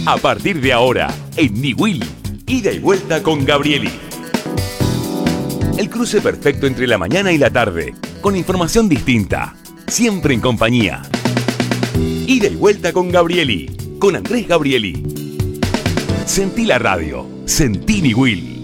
A partir de ahora, en Niwil, ida y vuelta con Gabrieli. El cruce perfecto entre la mañana y la tarde, con información distinta, siempre en compañía. Ida y vuelta con Gabrieli, con Andrés Gabrieli. Sentí la radio, sentí Niwil.